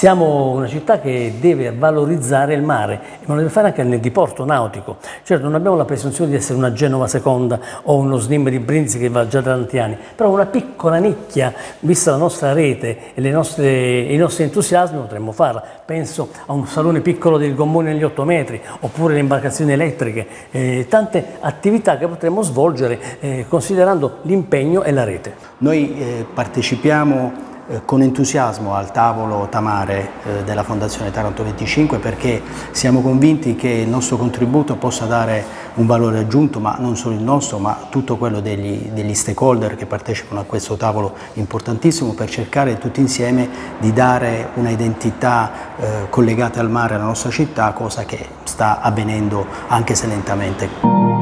Siamo una città che deve valorizzare il mare, ma lo deve fare anche nel diporto nautico. Certo, non abbiamo la presunzione di essere una Genova Seconda o uno SNIM di Brindisi che va già da tanti anni, però una piccola nicchia, vista la nostra rete e i nostri entusiasmi, potremmo farla. Penso a un salone piccolo del gommone negli 8 metri, oppure le imbarcazioni elettriche, tante attività che potremmo svolgere considerando l'impegno e la rete. Noi partecipiamo con entusiasmo al tavolo Tamare della Fondazione Taranto 25 perché siamo convinti che il nostro contributo possa dare un valore aggiunto, ma non solo il nostro, ma tutto quello degli stakeholder che partecipano a questo tavolo importantissimo, per cercare tutti insieme di dare una identità collegata al mare alla nostra città, cosa che sta avvenendo anche se lentamente.